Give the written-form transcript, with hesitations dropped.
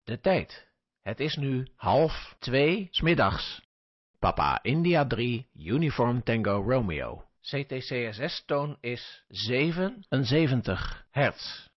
De tijd. Het is nu 1:30 's middags. Papa India 3, Uniform Tango Romeo. CTCSS-toon is 77 hertz.